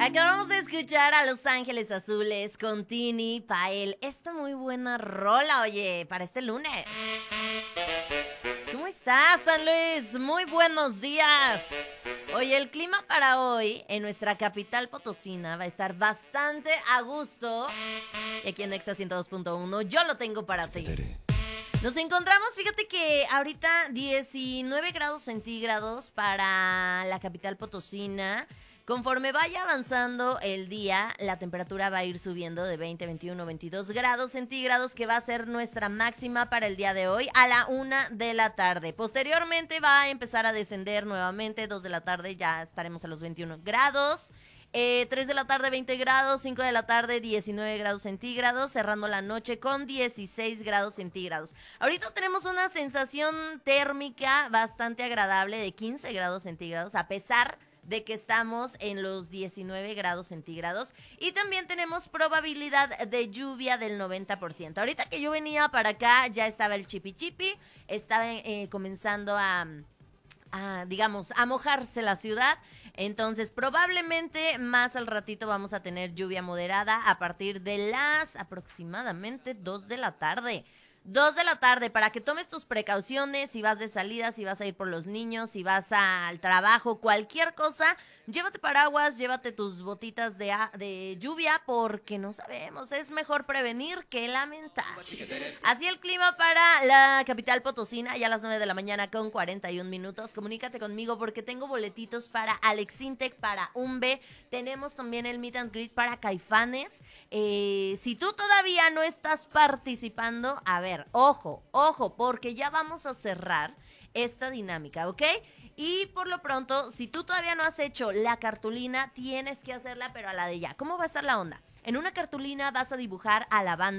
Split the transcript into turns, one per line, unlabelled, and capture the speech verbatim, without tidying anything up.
Acabamos de escuchar a Los Ángeles Azules con Tini Pael. Esta muy buena rola, oye, para este lunes. ¿Cómo estás, San Luis? Muy buenos días. Oye, el clima para hoy en nuestra capital potosina va a estar bastante a gusto. Y aquí en Exa ciento dos punto uno yo lo tengo para ti. Nos encontramos, fíjate que ahorita diecinueve grados centígrados para la capital potosina. Conforme vaya avanzando el día, la temperatura va a ir subiendo de veinte, veintiuno, veintidós grados centígrados, que va a ser nuestra máxima para el día de hoy a la una de la tarde. Posteriormente va a empezar a descender nuevamente, dos de la tarde ya estaremos a los veintiuno grados. Eh, tres de la tarde veinte grados, cinco de la tarde diecinueve grados centígrados, cerrando la noche con dieciséis grados centígrados. Ahorita tenemos una sensación térmica bastante agradable de quince grados centígrados, a pesar de que estamos en los diecinueve grados centígrados, y también tenemos probabilidad de lluvia del noventa por ciento. Ahorita que yo venía para acá ya estaba el chipi chipi, estaba eh, comenzando a, a, digamos, a mojarse la ciudad. Entonces, probablemente más al ratito vamos a tener lluvia moderada a partir de las aproximadamente dos de la tarde. Dos de la tarde, para que tomes tus precauciones, si vas de salida, si vas a ir por los niños, si vas a, al trabajo, cualquier cosa, llévate paraguas, llévate tus botitas de, a, de lluvia, porque no sabemos, es mejor prevenir que lamentar. Así el clima para la capital potosina, ya a las nueve de la mañana con cuarenta y un minutos. Comunícate conmigo porque tengo boletitos para Alex Intec, para Umbe, tenemos también el Meet and Greet para Caifanes. Eh, si tú todavía no estás participando, a ver, ojo, ojo, porque ya vamos a cerrar esta dinámica, ¿ok? Y por lo pronto, si tú todavía no has hecho la cartulina, tienes que hacerla, pero a la de ya. ¿Cómo va a estar la onda? En una cartulina vas a dibujar a la banda